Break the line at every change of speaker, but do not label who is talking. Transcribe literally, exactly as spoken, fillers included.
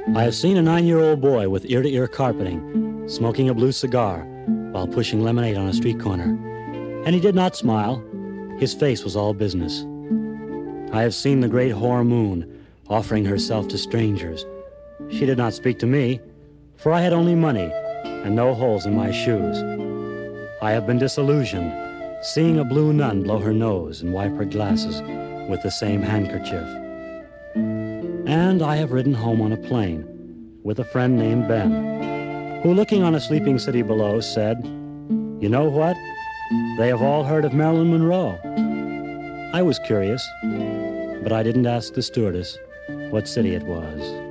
I have seen a nine-year-old boy with ear-to-ear carpeting, smoking a blue cigar while pushing lemonade on a street corner. And he did not smile. His face was all business. I have seen the great whore moon offering herself to strangers. She did not speak to me, for I had only money and no holes in my shoes. I have been disillusioned, seeing a blue nun blow her nose and wipe her glasses with the same handkerchief. And I have ridden home on a plane with a friend named Ben, who, looking on a sleeping city below, said, "You know what? They have all heard of Marilyn Monroe." I was curious, but I didn't ask the stewardess what city it was.